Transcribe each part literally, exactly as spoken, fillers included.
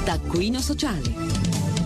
Taccuino Sociale.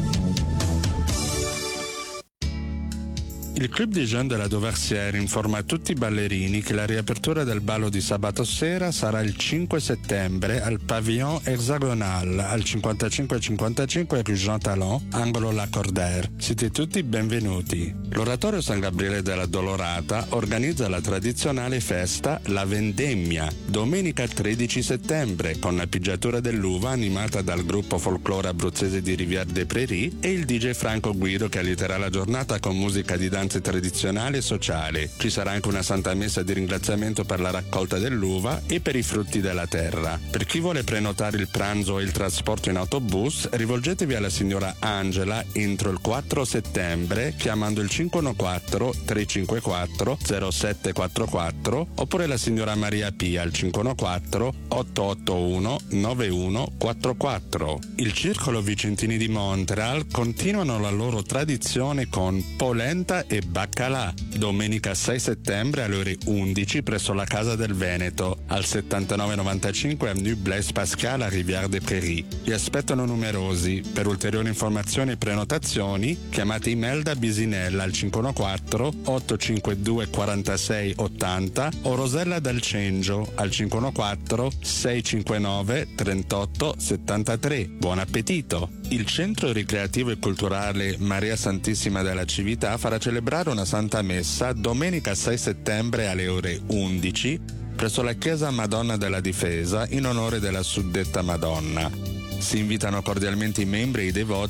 Il Club des Jeunes de la Dauversière informa tutti i ballerini che la riapertura del ballo di sabato sera sarà il cinque settembre al Pavillon Hexagonal al cinquantacinque cinquantacinque Rue Jean Talon, angolo Lacordaire. Siete tutti benvenuti. L'Oratorio San Gabriele della Dolorata organizza la tradizionale festa La Vendemmia, domenica tredici settembre, con la pigiatura dell'uva animata dal gruppo folklore abruzzese di Rivière des Prairies e il D J Franco Guido che alliterà la giornata con musica di danza tradizionale e sociale. Ci sarà anche una santa messa di ringraziamento per la raccolta dell'uva e per i frutti della terra. Per chi vuole prenotare il pranzo e il trasporto in autobus, rivolgetevi alla signora Angela entro il quattro settembre chiamando il cinquantaquattro trecentocinquantaquattro zero sette quarantaquattro oppure la signora Maria Pia al cinquantaquattro ottocentottantuno novantuno quarantaquattro. Il Circolo Vicentini di Montreal continuano la loro tradizione con polenta e baccalà, domenica sei settembre alle ore undici presso la Casa del Veneto, al settantanove novantacinque Avenue Blaise Pascal a Rivière des Prairies. Vi aspettano numerosi. Per ulteriori informazioni e prenotazioni chiamate Imelda Bisinella al cinquantaquattro ottocentocinquantadue quarantasei ottanta o Rosella Dal Cengio al cinquantaquattro seicentocinquantanove trentotto settantatré. Buon appetito! Il Centro Ricreativo e Culturale Maria Santissima della Cività farà celebrare una Santa Messa domenica sei settembre alle ore undici presso la Chiesa Madonna della Difesa in onore della suddetta Madonna. Si invitano cordialmente i membri e i devoti